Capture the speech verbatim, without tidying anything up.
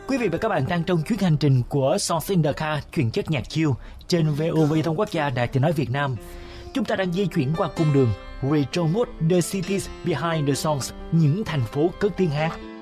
Quý vị và các bạn đang trong chuyến hành trình của Songs in the Car, chuyển chất nhạc chill trên vê o vê Thông Quốc gia Đài Tiếng nói Việt Nam. Chúng ta đang di chuyển qua cung đường Retro Mood, The Cities Behind the Songs, những thành phố cất tiếng hát.